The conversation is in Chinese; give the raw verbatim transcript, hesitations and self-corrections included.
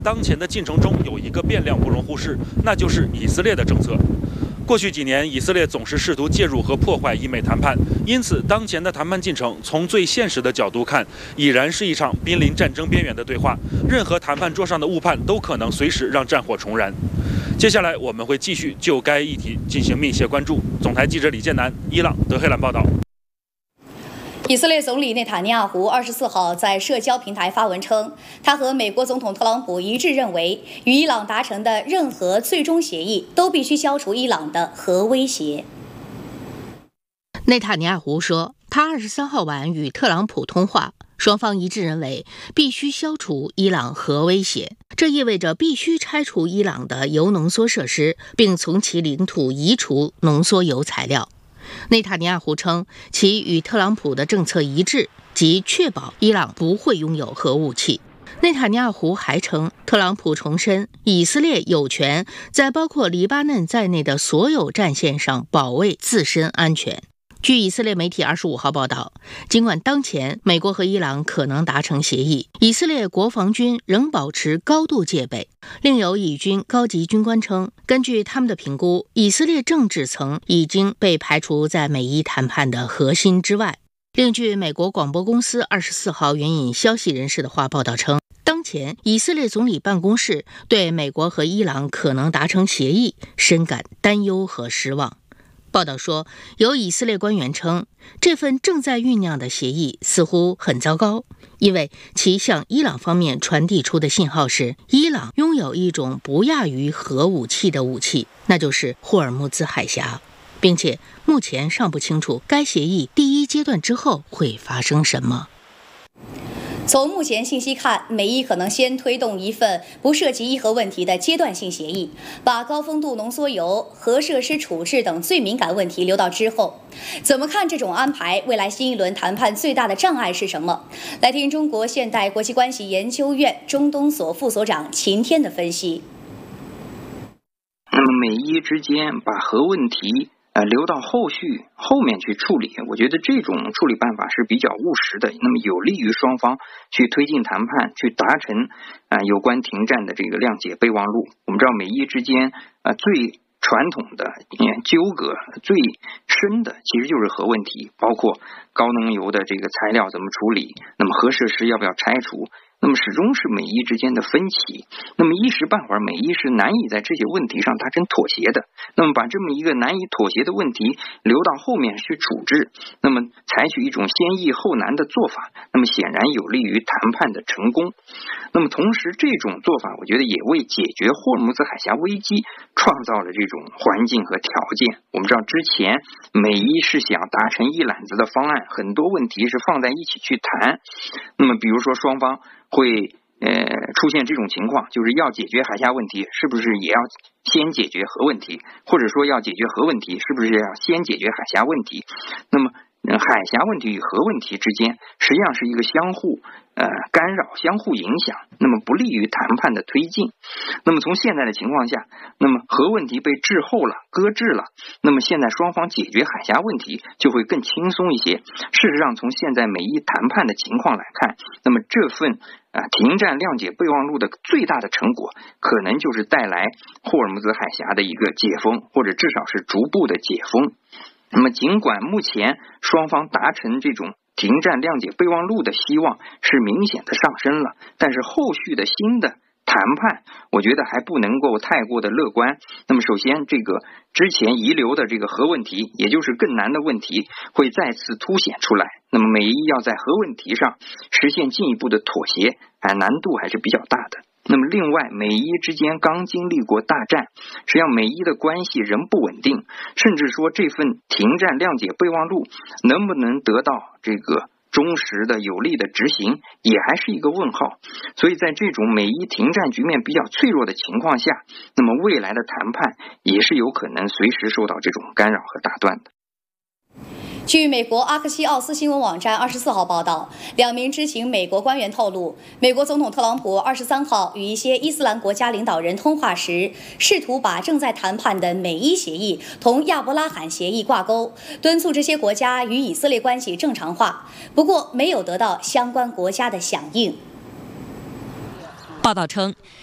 当前的进程中有一个变量不容忽视，那就是以色列的政策。过去几年，以色列总是试图介入和破坏以美谈判，因此当前的谈判进程从最现实的角度看，已然是一场濒临战争边缘的对话。任何谈判桌上的误判都可能随时让战火重燃。接下来我们会继续就该议题进行密切关注。总台记者李建南，伊朗德黑兰报道。 以色列总理内塔尼亚胡二十四号在社交平台发文称，他和美国总统特朗普一致认为，与伊朗达成的任何最终协议都必须消除伊朗的核威胁。 内塔尼亚胡说，他二十三号晚与特朗普通话，双方一致认为必须消除伊朗核威胁，这意味着必须拆除伊朗的铀浓缩设施，并从其领土移除浓缩铀材料。内塔尼亚胡称，其与特朗普的政策一致，即确保伊朗不会拥有核武器。内塔尼亚胡还称，特朗普重申以色列有权在包括黎巴嫩在内的所有战线上保卫自身安全。据以色列媒体二十五号报道，尽管当前美国和伊朗可能达成协议，以色列国防军仍保持高度戒备。另有以军高级军官称，根据他们的评估，以色列政治层已经被排除在美伊谈判的核心之外。另据美国广播公司二十四号援引消息人士的话报道称，当前以色列总理办公室对美国和伊朗可能达成协议深感担忧和失望。报道说，有以色列官员称，这份正在酝酿的协议似乎很糟糕，因为其向伊朗方面传递出的信号是，伊朗拥有一种不亚于核武器的武器，那就是霍尔木兹海峡，并且目前尚不清楚该协议第一阶段之后会发生什么。 从目前信息看，美伊可能先推动一份不涉及伊核问题的阶段性协议，把高丰度浓缩铀、核设施处置等最敏感问题留到之后。怎么看这种安排？未来新一轮谈判最大的障碍是什么？来听中国现代国际关系研究院中东所副所长秦天的分析。 那么美伊之间把核问题呃，留到后续后面去处理，我觉得这种处理办法是比较务实的，那么有利于双方去推进谈判，去达成啊、呃、有关停战的这个谅解备忘录。我们知道美伊之间啊、呃、最传统的纠葛最深的其实就是核问题，包括高浓铀的这个材料怎么处理，那么核设施要不要拆除，那么始终是美伊之间的分歧。那么一时半会儿美伊是难以在这些问题上达成妥协的，那么把这么一个难以妥协的问题留到后面去处置，那么采取一种先易后难的做法，那么显然有利于谈判的成功。那么同时这种做法我觉得也为解决霍尔木兹海峡危机创造了这种环境和条件。我们知道之前美伊是想达成一揽子的方案，很多问题是放在一起去谈，那么比如说双方会呃出现这种情况，就是要解决海峡问题，是不是也要先解决核问题，或者说要解决核问题，是不是要先解决海峡问题。那么海峡问题与核问题之间实际上是一个相互呃干扰、相互影响，那么不利于谈判的推进。那么从现在的情况下，那么核问题被滞后了、搁置了，那么现在双方解决海峡问题就会更轻松一些。事实上从现在美伊谈判的情况来看，那么这份啊停战谅解备忘录的最大的成果可能就是带来霍尔木兹海峡的一个解封，或者至少是逐步的解封。那么尽管目前双方达成这种停战谅解备忘录的希望是明显的上升了，但是后续的新的谈判我觉得还不能够太过的乐观。那么首先这个之前遗留的这个核问题，也就是更难的问题会再次凸显出来，那么美伊要在核问题上实现进一步的妥协，哎，难度还是比较大的。那么另外美伊之间刚经历过大战，实际上美伊的关系仍不稳定，甚至说这份停战谅解备忘录能不能得到这个忠实的有力的执行也还是一个问号。所以在这种美伊停战局面比较脆弱的情况下，那么未来的谈判也是有可能随时受到这种干扰和打断的。 据美国阿克西奥斯新闻网站二十四号报道，两名知情美国官员透露，美国总统特朗普二十三号与一些伊斯兰国家领导人通话时，试图把正在谈判的美伊协议同亚伯拉罕协议挂钩，敦促这些国家与以色列关系正常化，不过没有得到相关国家的响应。 报道称，